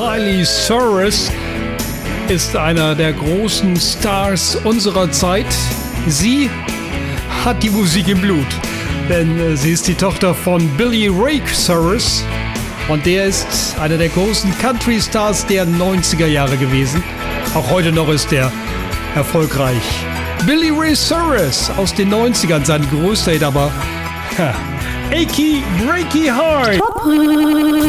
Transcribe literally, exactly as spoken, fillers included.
Miley Cyrus ist einer der großen Stars unserer Zeit. Sie hat die Musik im Blut, denn sie ist die Tochter von Billy Ray Cyrus und der ist einer der großen Country-Stars der neunziger Jahre gewesen. Auch heute noch ist er erfolgreich. Billy Ray Cyrus aus den neunzigern, sein größter Hit, aber ha, Achy Breaky Heart.